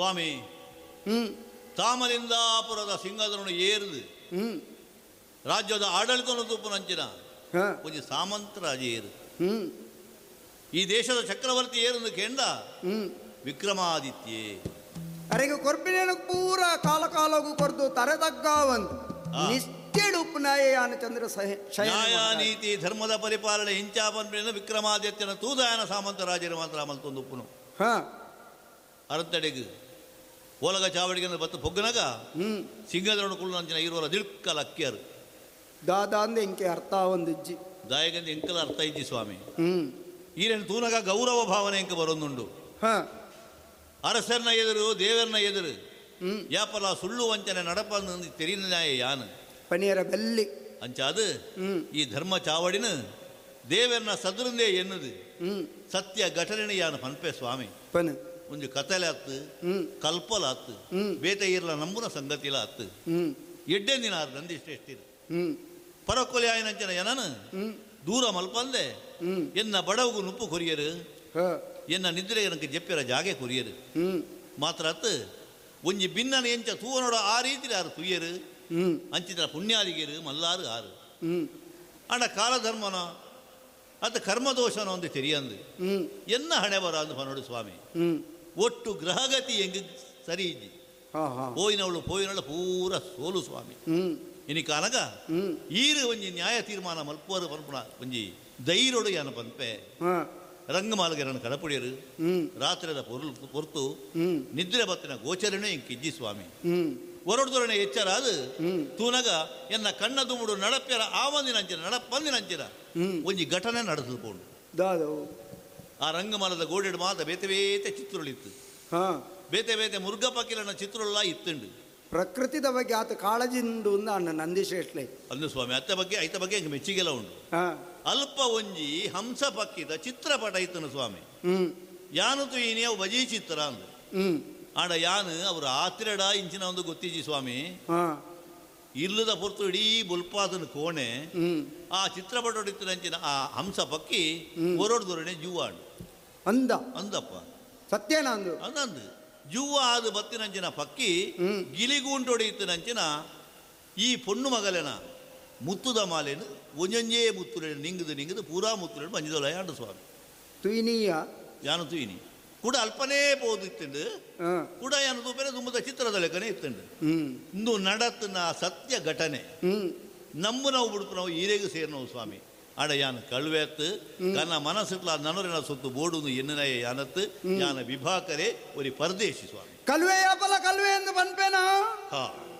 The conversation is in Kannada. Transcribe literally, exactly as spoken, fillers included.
ಸ್ವಾಮಿ ಹ್ಮ್ ತಾಮಲಿಂದಾಪುರದ ಸಿಂಗದರನ್ನು ಏರಿದು ಹ್ಮ್ ರಾಜ್ಯದ ಆಡಳಿತವನ್ನು ತೂಪುನಂಚಿನ ಹ ಒಂದು ಸಾಮಂತ ರಾಜ ಏರು ಹ್ಮ್ ಈ ದೇಶದ ಚಕ್ರವರ್ತಿ ಏರು ಕೇಂದ ಹ್ಮ್ ವಿಕ್ರಮಾದಿತ್ಯೇ ಅರೆಗೆ ಕೊರ್ಪಿನ ಪೂರ ಕಾಲ ಕಾಲಗೂ ಕೊರ್ದು ತರೆದಗ್ಗಾವಂತ ನಿಷ್ಠೆಡು ಉಪನಾಯ ಚಂದ್ರ ನ್ಯಾಯ ನೀತಿ ಧರ್ಮದ ಪರಿಪಾಲನೆ ಇಂಚಾಪನ್ಮೇನ ವಿಕ್ರಮಾದಿತ್ಯನ ತೂದಾಯನ ಸಾಮಂತ ರಾಜರು ಮಾತ್ರ ಮಲ್ತೊಂದು ಉಪ್ಪುನು ಹ ಅರತಡೆಗು ಓಲಗ ಚಾವಡಿಗೆ ಬತ್ತು ಪೊಗ್ಗನಗ ಹ್ಮ್ ಸಿಂಗದರೊಡು ಕುಳ್ಳಂಚಿನ ಇರುವರ ದಿಳ್ಕಲ ಅಕ್ಕಿಯರು ದಾದ ಅಂದ ಇಂಕೆ ಅರ್ಥ ಒಂದಿಜ್ಜಿ ದಾಯಗಂದ ಎಂಕಲ ಅರ್ಥ ಇಜ್ಜಿ ಸ್ವಾಮಿ ಹ್ಮ್ ಈರೇನು ತೂನಗ ಗೌರವ ಭಾವನೆ ಎಂಕ ಬರೋದುಂಡು ಹ ಅರಸರ್ನ ಎದುರು ದೇವರನ್ನ ಎದುರು ಹ್ಮ್ ಯಾಪಲ ಸುಳ್ಳು ವಂಚನೆ ನಡಪಂದು ತೆರಿನ ನ್ಯಾಯ ಯಾನು ಪನಿಯರ ಬೆಲ್ಲಿ ಅಂಚಾದು ಹ್ಮ್ ಈ ಧರ್ಮ ಚಾವಡಿನ ದೇವರನ್ನ ಸದ್ರಂದೇ ಎನ್ನುದು ಹ್ಮ್ ಸತ್ಯ ಘಟನೆ ಯಾನು ಪನ್ಪೆ ಸ್ವಾಮಿ ಪನ ಒಂದು ಕತಲೆ ಹತ್ತು ಹ್ಮ್ ಕಲ್ಪಲ ಹತ್ತು ಹ್ಮ್ ಬೇತೆ ಇರ್ಲ ನಂಬುನ ಸಂಗತಿಲ ಹತ್ತು ಹ್ಮ್ ಎಡ್ಡೆ ದಿನ ನಂದಿಷ್ಟೆಷ್ಟಿರು ಹ್ಮ್ ಪರಕೊಲೆ ಆಯನಂಚನ ಏನನು ಹ್ಮ್ ದೂರ ಮಲ್ಪಂದೆ ಹ್ಮ್ ಎನ್ನ ಬಡವಗು ನುಪ್ಪು ಕೊರಿಯರು ಹ ಎನ್ನ ನಿದ್ರೆ ನನಗೆ ಜಪ್ಪಿರ ಜಾಗೆ ಕೊರಿಯರು ಹ್ಮ್ ಮಾತ್ರ ಅತ್ತು ಒಂಜಿ ಭಿನ್ನನ ಎಂಚ ತೂವನೋಡ ಆ ರೀತಿ ಆರು ತುಯ್ಯರು ಹ್ಮ್ ಅಂಚಿದ್ರ ಪುಣ್ಯಾದಿಗೆರು ಮಲ್ಲಾರು ಆರು ಹ್ಮ್ ಅಣ್ಣ ಕಾಲಧರ್ಮನ ಅದು ಕರ್ಮದೋಷನ ಒಂದು ತೆರಿಯಂದು ಹ್ಮ್ ಎನ್ನ ಹಣೆ ಬರ ಅಂದು ಪನೋಡು ಸ್ವಾಮಿ ಹ್ಮ್ ಒಟ್ಟು ಗ್ರಹಗತಿ ಹೆಂಗ ಸರಿ ಇದ್ದಿ ಹಾ ಹಾ ಪೋಯಿನವಳು ಪೋಯಿನವಳು ಪೂರ ಸೋಲು ಸ್ವಾಮಿ ಹ್ಮ್ ಇನಿ ಕಾನಗ ಹ್ಮ್ ಈರು ಒಂಜಿ ನ್ಯಾಯ ತೀರ್ಮಾನ ಮಲ್ಪುವರು ಪನ್ಪುಣ ಒಂಜಿ ಧೈರ್ಯೊಡು ಯಾನ ಪನ್ಪೆ ಹಾ ರಂಗಮಾಲ್ಗೆ ನನ್ನ ಕಡಪುಡಿಯರು ಹ್ಮ್ ರಾತ್ರಿದ ಪೊರ್ಲು ಪೊರ್ತು ಹ್ಮ್ ನಿದ್ರೆ ಬತ್ತಿನ ಗೋಚರಣೆ ಇಂಕಿಜ್ಜಿ ಸ್ವಾಮಿ ಹ್ಮ್ ಹೊರಡ್ದೊರಣೆ ಎಚ್ಚರ ಅದು ಹ್ಮ್ ತೂನಗ ಎನ್ನ ಕಣ್ಣ ದುಂಬುಡು ನಡಪ್ಯರ ಆವಂದಿನಂಚಿನ ನಡಪಂದಿನಂಚಿನ ಹ್ಮ್ ಒಂಜಿ ಘಟನೆ ನಡೆದುಕೊಂಡು ದಾದವು ಆ ರಂಗಮಲದ ಗೋಡೆಡು ಮಾತ ಬೇತೆ ಬೇತೆ ಚಿತ್ರಗಳಿತ್ತು ಹಾ ಬೇತೆ ಬೇತೆ ಮುರುಘ ಪಕ್ಕಿಲನ ಚಿತ್ರಲ್ಲ ಇತ್ತುಂಡು ಪ್ರಕೃತಿದ ಬಗ್ಗೆ ಆತ ಕಾಳಜಿಂಡು ಅಂದ ಅಣ್ಣ ನಂದಿಶ್ರೇಷ್ಠಲೆ ಅಂದು ಸ್ವಾಮಿ ಅತ್ತ ಬಗ್ಗೆ ಐತ ಬಗ್ಗೆ ಹಿಂಗೆ ಮೆಚ್ಚಿಗೆಲ್ಲ ಉಂಟು ಹಾ ಅಲ್ಪ ಒಂಜಿ ಹಂಸ ಪಕ್ಕಿದ ಚಿತ್ರಪಟ ಇತ್ತನು ಸ್ವಾಮಿ ಹ್ಮ್ ಯಾನು ತುಯಿನಿ ಅವು ಬಜಿ ಚಿತ್ರ ಅಂದು ಹ್ಮ್ ಆಡ ಯಾನು ಅವರು ಆತಿರಡ ಇಂಚಿನ ಒಂದು ಗೊತ್ತಿಜಿ ಸ್ವಾಮಿ ಹಾ ಇಲ್ಲದ ಪೊರ್ತು ಇಡೀ ಬುಲ್ಪಾದನ ಕೋಣೆ ಹ್ಮ್ ಆ ಚಿತ್ರಪಟ ಹೊಡಿತಿನಂಚಿನ ಆ ಹಂಸ ಪಕ್ಕಿ ಹೊರಡ್ದೊರಣೆ ಜೂವಾಡು ಅಂದ ಅಂದಪ್ಪ ಸತ್ಯನ ಅಂದು ಅಂದಂದು ಜುವ್ವ ಆದು ಬತ್ತಿನಂಚಿನ ಪಕ್ಕಿ ಹ್ಮ್ ಗಿಲಿಗೂಂಟೊಡಿಯಿತ್ತಿನಂಚಿನ ಈ ಪೊಣ್ಣು ಮಗಲೆನ ಮುತ್ತುದ ಮಾಲೆನು ಒಂಜೊಂಜೇ ಮುತ್ತುಲೆನು ನಿಂಗದು ನಿಂಗದು ಪೂರಾ ಮುತ್ತುಲೆನು ಮಂಜಿದೊಲಯ ಆಂಡು ಸ್ವಾಮಿ ತುಯಿನೀಯ ಯಾನು ತುಯಿನಿ ಕೂಡ ಅಲ್ಪನೇ ಪೋದು ಇತ್ತುಂಡು ಹಾ ಕೂಡ ಯಾನು ತೂಪೆನೆ ತುಂಬದ ಚಿತ್ರದ ಲೆಕ್ಕನೆ ಇತ್ತುಂಡು ಹ್ಮ್ ಇಂದು ನಡತ್ತಿನ ಸತ್ಯ ಘಟನೆ ಹ್ಮ್ ನಂಬು ನಾವು ಬಿಡುಪು ನಾವು ಈರೆಗೂ ಸೇರ್ನವು ಸ್ವಾಮಿ ಆಡ ಯಾನ ಕಳ್ವೆತ್ತು ಕನ್ನ ಮನಸ್ಸಿಟ್ಲ ನನರಿನ ಸೊತ್ತು ಬೋಡುದು ಎನ್ನನಯ ಯಾನತ್ತು ಯಾನ ವಿಭಾಕರೆ ಒರಿ ಪರದೇಶಿ ಸ್ವಾಮಿ ಕಲ್ವೆ ಯಾಪಲ ಕಲ್ವೆ ಎಂದು ಪನ್ಪೇನಾ ಹಾ